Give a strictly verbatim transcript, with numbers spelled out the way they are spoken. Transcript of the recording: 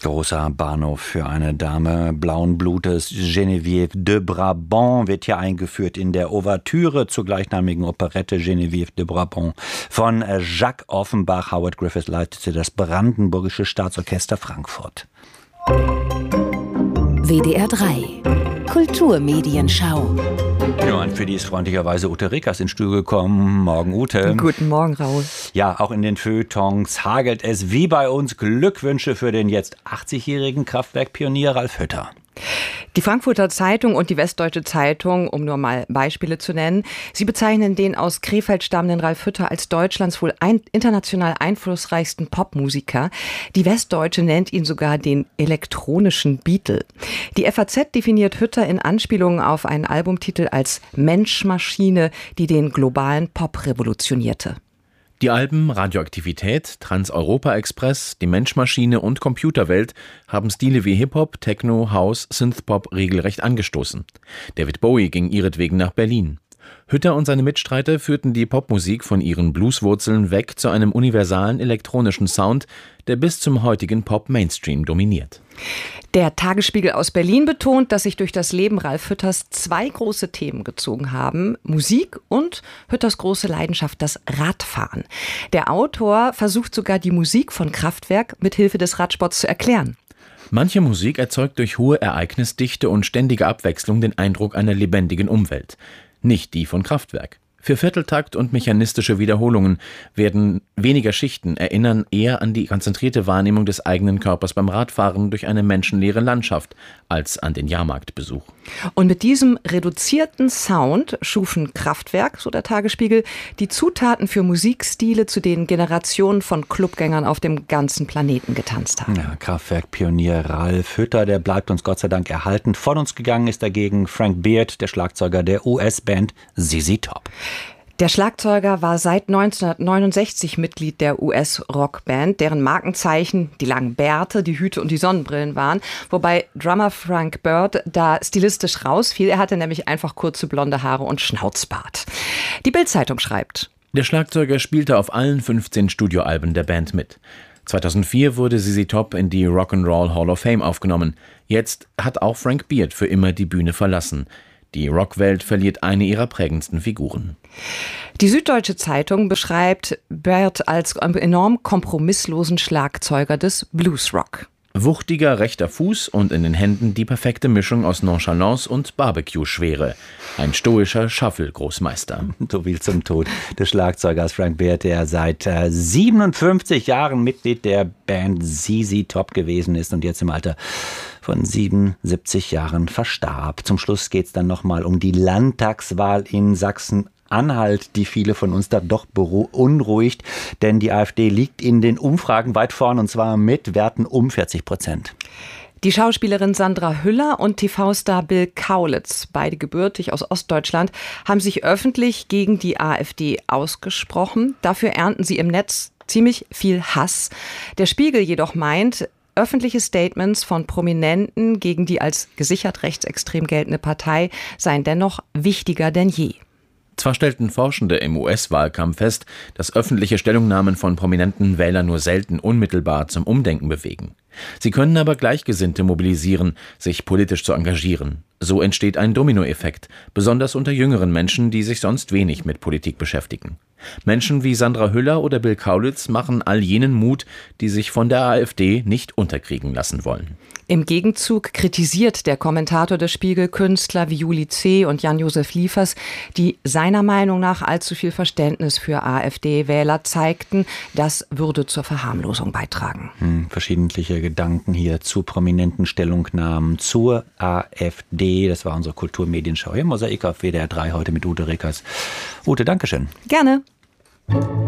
Großer Bahnhof für eine Dame blauen Blutes. Geneviève de Brabant wird hier eingeführt in der Ouvertüre zur gleichnamigen Operette Geneviève de Brabant von Jacques Offenbach. Howard Griffith leitete das Brandenburgische Staatsorchester Frankfurt. W D R drei Kulturmedienschau. Ja, und für die ist freundlicherweise Ute Rickers ins Studio gekommen. Morgen, Ute. Guten Morgen, Raul. Ja, auch in den Feuilletons hagelt es wie bei uns Glückwünsche für den jetzt achtzigjährigen Kraftwerkpionier Ralf Hütter. Die Frankfurter Zeitung und die Westdeutsche Zeitung, um nur mal Beispiele zu nennen, sie bezeichnen den aus Krefeld stammenden Ralf Hütter als Deutschlands wohl ein, international einflussreichsten Popmusiker. Die Westdeutsche nennt ihn sogar den elektronischen Beatle. Die F A Z definiert Hütter in Anspielung auf einen Albumtitel als Mensch-Maschine, die den globalen Pop revolutionierte. Die Alben Radioaktivität, Trans-Europa-Express, Die Menschmaschine und Computerwelt haben Stile wie Hip-Hop, Techno, House, Synthpop regelrecht angestoßen. David Bowie ging ihretwegen nach Berlin. Hütter und seine Mitstreiter führten die Popmusik von ihren Blueswurzeln weg zu einem universalen elektronischen Sound, der bis zum heutigen Pop-Mainstream dominiert. Der Tagesspiegel aus Berlin betont, dass sich durch das Leben Ralf Hütters zwei große Themen gezogen haben: Musik und Hütters große Leidenschaft, das Radfahren. Der Autor versucht sogar, die Musik von Kraftwerk mit Hilfe des Radsports zu erklären. Manche Musik erzeugt durch hohe Ereignisdichte und ständige Abwechslung den Eindruck einer lebendigen Umwelt. Nicht die von Kraftwerk. Für Vierteltakt und mechanistische Wiederholungen werden weniger Schichten erinnern eher an die konzentrierte Wahrnehmung des eigenen Körpers beim Radfahren durch eine menschenleere Landschaft als an den Jahrmarktbesuch. Und mit diesem reduzierten Sound schufen Kraftwerk, so der Tagesspiegel, die Zutaten für Musikstile, zu denen Generationen von Clubgängern auf dem ganzen Planeten getanzt haben. Ja, Kraftwerkpionier Ralf Hütter, der bleibt uns Gott sei Dank erhalten. Von uns gegangen ist dagegen Frank Beard, der Schlagzeuger der U S-Band Z Z Top. Der Schlagzeuger war seit neunzehnhundertneunundsechzig Mitglied der U S-Rockband, deren Markenzeichen die langen Bärte, die Hüte und die Sonnenbrillen waren, wobei Drummer Frank Bird da stilistisch rausfiel. Er hatte nämlich einfach kurze blonde Haare und Schnauzbart. Die Bild-Zeitung schreibt: Der Schlagzeuger spielte auf allen fünfzehn Studioalben der Band mit. zweitausendvier wurde Z Z Top in die Rock'n'Roll Hall of Fame aufgenommen. Jetzt hat auch Frank Beard für immer die Bühne verlassen. Die Rockwelt verliert eine ihrer prägendsten Figuren. Die Süddeutsche Zeitung beschreibt Beard als enorm kompromisslosen Schlagzeuger des Bluesrock. Wuchtiger rechter Fuß und in den Händen die perfekte Mischung aus Nonchalance und Barbecue-Schwere. Ein stoischer Shuffle-Großmeister. So viel zum Tod des Schlagzeugers Frank Beard, der seit äh, siebenundfünfzig Jahren Mitglied der Band Z Z Top gewesen ist und jetzt im Alter von siebenundsiebzig Jahren verstarb. Zum Schluss geht es dann nochmal um die Landtagswahl in Sachsen-Anhalt, die viele von uns da doch beunruhigt, denn die AfD liegt in den Umfragen weit vorn und zwar mit Werten um vierzig Prozent. Die Schauspielerin Sandra Hüller und T V-Star Bill Kaulitz, beide gebürtig aus Ostdeutschland, haben sich öffentlich gegen die AfD ausgesprochen. Dafür ernten sie im Netz ziemlich viel Hass. Der Spiegel jedoch meint, öffentliche Statements von Prominenten gegen die als gesichert rechtsextrem geltende Partei seien dennoch wichtiger denn je. Zwar stellten Forschende im U S-Wahlkampf fest, dass öffentliche Stellungnahmen von prominenten Wählern nur selten unmittelbar zum Umdenken bewegen. Sie können aber Gleichgesinnte mobilisieren, sich politisch zu engagieren. So entsteht ein Dominoeffekt, besonders unter jüngeren Menschen, die sich sonst wenig mit Politik beschäftigen. Menschen wie Sandra Hüller oder Bill Kaulitz machen all jenen Mut, die sich von der AfD nicht unterkriegen lassen wollen. Im Gegenzug kritisiert der Kommentator des Spiegel Künstler wie Juli C. und Jan-Josef Liefers, die seiner Meinung nach allzu viel Verständnis für AfD-Wähler zeigten. Das würde zur Verharmlosung beitragen. Hm, verschiedentliche Gedanken hier zu prominenten Stellungnahmen zur AfD. Das war unsere Kulturmedienschau hier im Mosaik auf W D R drei heute mit Ute Rickers. Ute, Dankeschön. Gerne.